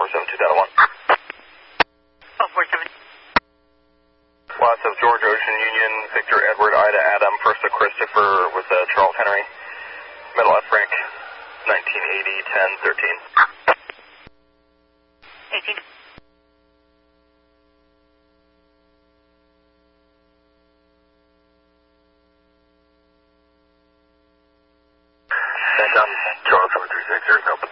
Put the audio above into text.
472 Delta 1. 447. Lots of George Ocean Union, Victor Edward Ida Adam, first of Christopher with Charles Henry, middle F rank, 1980 10 13. 18. Stand down, Charles 436, there's no